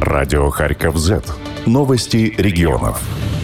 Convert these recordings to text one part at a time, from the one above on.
Радио Харьков Z. Новости регионов.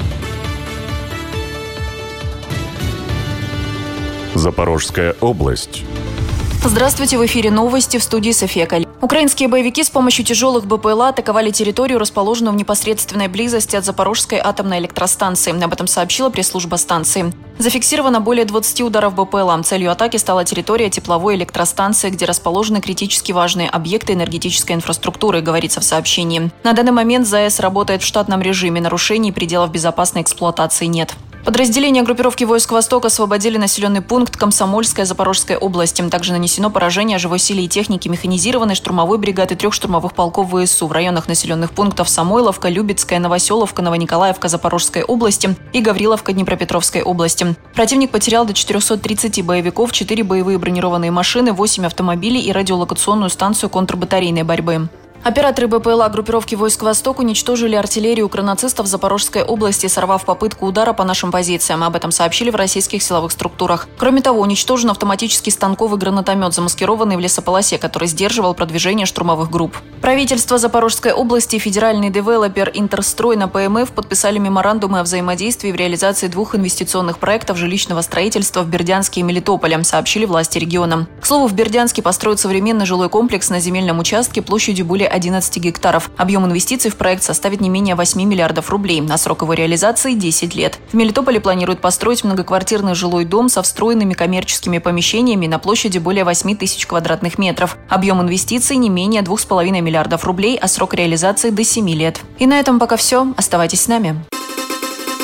Запорожская область. Здравствуйте, в эфире новости, в студии София Каль. Украинские боевики с помощью тяжелых БПЛА атаковали территорию, расположенную в непосредственной близости от Запорожской атомной электростанции. Об этом сообщила пресс-служба станции. Зафиксировано более 20 ударов БПЛА. Целью атаки стала территория тепловой электростанции, где расположены критически важные объекты энергетической инфраструктуры, говорится в сообщении. На данный момент ЗАЭС работает в штатном режиме, нарушений пределов безопасной эксплуатации нет. Подразделения группировки войск «Восток» освободили населенный пункт Комсомольская Запорожской области. Также нанесено поражение живой силе и технике механизированной штурмовой бригады 3 штурмовых полков ВСУ в районах населенных пунктов Самойловка, Любецкая, Новоселовка, Новониколаевка Запорожской области и Гавриловка Днепропетровской области. Противник потерял до 430 боевиков, 4 боевые бронированные машины, 8 автомобилей и радиолокационную станцию контрбатарейной борьбы. Операторы БПЛА группировки войск «Восток» уничтожили артиллерию укранацистов в Запорожской области, сорвав попытку удара по нашим позициям. Об этом сообщили в российских силовых структурах. Кроме того, уничтожен автоматический станковый гранатомет, замаскированный в лесополосе, который сдерживал продвижение штурмовых групп. Правительство Запорожской области и федеральный девелопер «Интерстрой» на ПМФ подписали меморандумы о взаимодействии в реализации 2 инвестиционных проектов жилищного строительства в Бердянске и Мелитополе, сообщили власти региона. К слову, в Бердянске построят современный жилой комплекс на земельном участке площадью более 11 гектаров. Объем инвестиций в проект составит не менее 8 миллиардов рублей, а срок его реализации – 10 лет. В Мелитополе планируют построить многоквартирный жилой дом со встроенными коммерческими помещениями на площади более 8 тысяч квадратных метров. Объем инвестиций не менее 2,5 миллиардов рублей, а срок реализации до 7 лет. И на этом пока все. Оставайтесь с нами.